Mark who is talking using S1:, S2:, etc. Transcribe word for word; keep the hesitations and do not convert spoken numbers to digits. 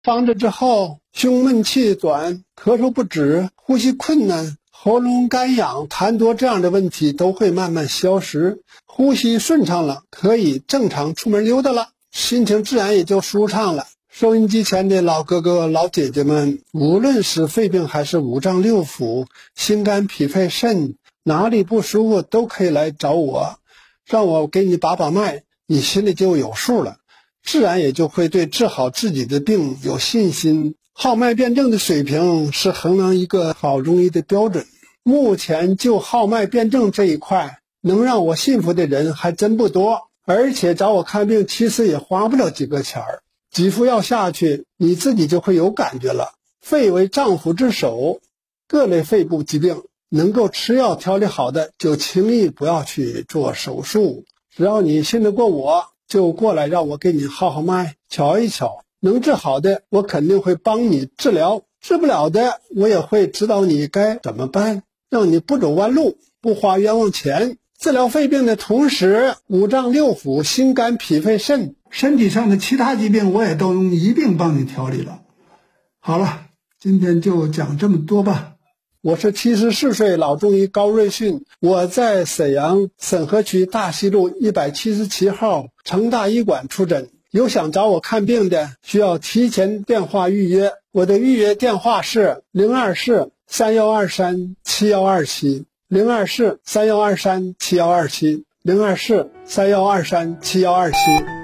S1: 方着之后，胸闷气短，咳嗽不止，呼吸困难，喉咙干痒、痰多这样的问题都会慢慢消失，呼吸顺畅了，可以正常出门溜达了，心情自然也就舒畅了。收音机前的老哥哥老姐姐们，无论是肺病还是五脏六腑、心肝脾肺肾，哪里不舒服都可以来找我，让我给你把把脉，你心里就有数了，自然也就会对治好自己的病有信心。号脉辩证的水平是衡量一个好中医的标准。目前就号脉辩证这一块，能让我信服的人还真不多，而且找我看病其实也花不了几个钱儿。几副药下去，你自己就会有感觉了。肺为脏腑之首，各类肺部疾病能够吃药调理好的，就轻易不要去做手术。只要你信得过我，就过来让我给你号号脉，瞧一瞧。能治好的，我肯定会帮你治疗；治不了的，我也会指导你该怎么办，让你不走弯路，不花冤枉钱。治疗肺病的同时，五脏六腑、心肝脾肺肾身体上的其他疾病，我也都用一并帮你调理了。好了，今天就讲这么多吧。我是七十四岁老中医高瑞迅，我在沈阳沈河区大西路一百七十七号成大医馆出诊。有想找我看病的，需要提前电话预约。我的预约电话是零二四三幺二三七幺二七，零二四三幺二三七幺二七，零二四三幺二三七幺二七。